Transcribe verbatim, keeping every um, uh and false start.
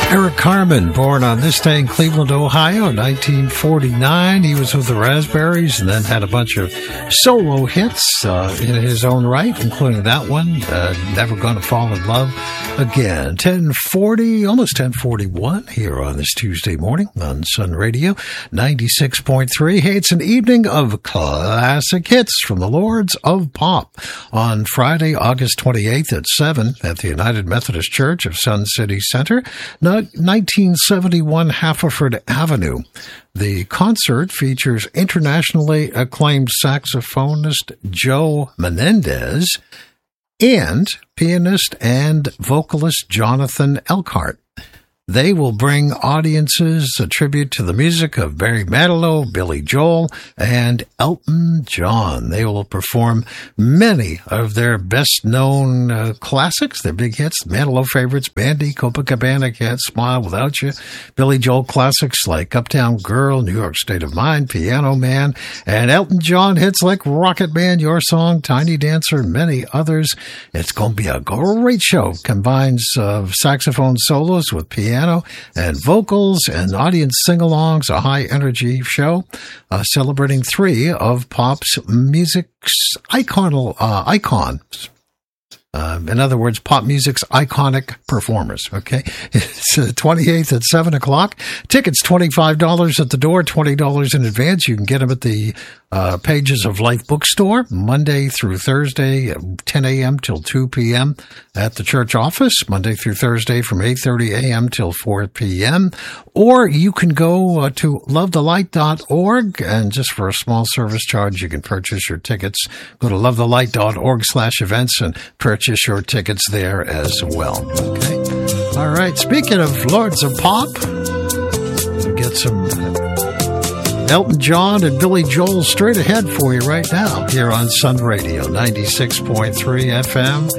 Eric Carmen, born on this day in Cleveland, Ohio, nineteen forty-nine. He was with the Raspberries and then had a bunch of solo hits uh, in his own right, including that one, uh, Never Gonna Fall in Love Again. ten forty, almost ten forty-one here on this Tuesday morning on Sun Radio ninety-six point three. Hey, it's an evening of classic hits from the Lords of Pop on Friday, August twenty-eighth at seven at the United Methodist Church of Sun City Center, nineteen seventy-one Haverford Avenue. The concert features internationally acclaimed saxophonist Joe Menendez and pianist and vocalist Jonathan Elkhart. They will bring audiences a tribute to the music of Barry Manilow, Billy Joel, and Elton John. They will perform many of their best-known uh, classics, their big hits, Manilow favorites, Bandy, Copacabana, Can't Smile Without You, Billy Joel classics like Uptown Girl, New York State of Mind, Piano Man, and Elton John hits like Rocket Man, Your Song, Tiny Dancer, and many others. It's going to be a great show. Combines uh, saxophone solos with piano and vocals and audience sing-alongs, a high-energy show uh, celebrating three of pop's music's iconal, uh, icons. Uh, in other words, pop music's iconic performers, okay? It's the twenty-eighth at seven o'clock. Tickets, twenty-five dollars at the door, twenty dollars in advance. You can get them at the uh, Pages of Life bookstore, Monday through Thursday, ten a.m. till two p.m. at the church office, Monday through Thursday from eight thirty a.m. till four p.m. Or you can go uh, to love the light dot org, and just for a small service charge, you can purchase your tickets. Go to love the light dot org slash events and purchase your tickets there as well. Okay. All right. Speaking of Lords of Pop, we'll get some Elton John and Billy Joel straight ahead for you right now here on Sun Radio ninety-six point three F M